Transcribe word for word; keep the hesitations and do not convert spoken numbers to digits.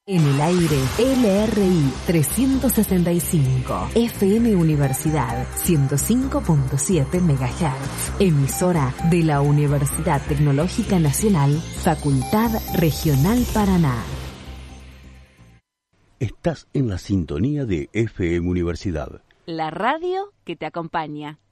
En el aire, L R I trescientos sesenta y cinco, F M Universidad ciento cinco punto siete megahertz, emisora de la Universidad Tecnológica Nacional, Facultad Regional Paraná. Estás en la sintonía de F M Universidad, la radio que te acompaña.